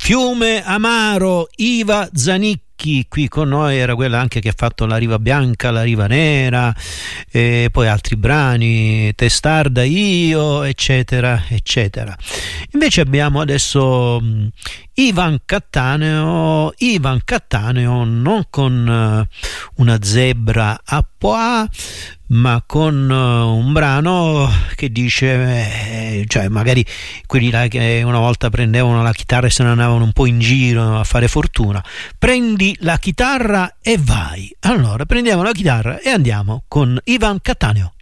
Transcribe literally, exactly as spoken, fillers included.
Fiume Amaro, Iva Zanicchi qui con noi, era quella anche che ha fatto La Riva Bianca, La Riva Nera, e poi altri brani, Testarda Io, eccetera eccetera. Invece abbiamo adesso mh, Ivan Cattaneo, Ivan Cattaneo non con uh, una zebra a poa, ma con uh, un brano che dice, eh, cioè magari quelli là che una volta prendevano la chitarra e se ne andavano un po' in giro a fare fortuna, prendi la chitarra e vai. Allora prendiamo la chitarra e andiamo con Ivan Cattaneo.